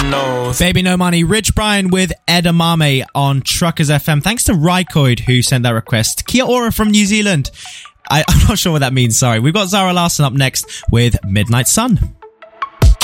knows. Baby No Money, Rich Brian with Edamame on Truckers FM. Thanks to Rycoid who sent that request. Kia ora from New Zealand. I'm not sure what that means, sorry. We've got Zara Larsson up next with Midnight Sun.